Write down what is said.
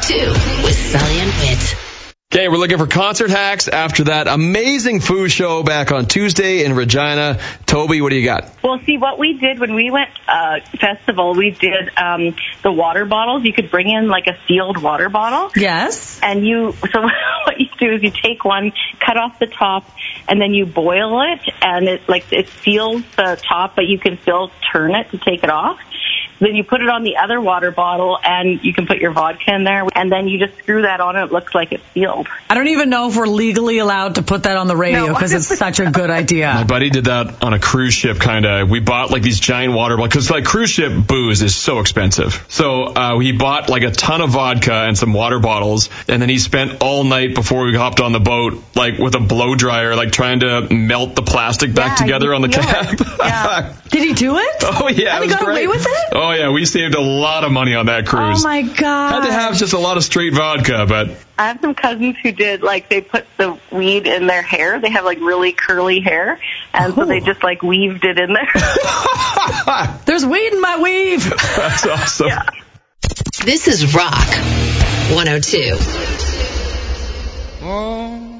102 with Sully and Whit. Okay, we're looking for concert hacks after that amazing food show back on Tuesday in Regina. Toby, what do you got? Well, see, what we did when we went festival, we did the water bottles. You could bring in like a sealed water bottle. Yes. And so what you do is you take one, cut off the top, and then you boil it, and it seals the top, but you can still turn it to take it off. Then you put it on the other water bottle, and you can put your vodka in there, and then you just screw that on, and it looks like it's sealed. I don't even know if we're legally allowed to put that on the radio because it's such a good idea. My buddy did that on a cruise ship, kind of. We bought like these giant water bottles because like cruise ship booze is so expensive. So he bought like a ton of vodka and some water bottles, and then he spent all night before we hopped on the boat like with a blow dryer, like trying to melt the plastic back together on the cap. Yeah. Did he do it? Oh yeah, and it was he got great. away with it? Oh yeah, we saved a lot of money on that cruise. Oh my god! Had to have just a lot of straight vodka, but I have some cousins who did, like, they put the weed in their hair. They have, like, really curly hair, and so they just, like, weaved it in there. There's weed in my weave. That's awesome. Yeah. This is Rock 102. Oh.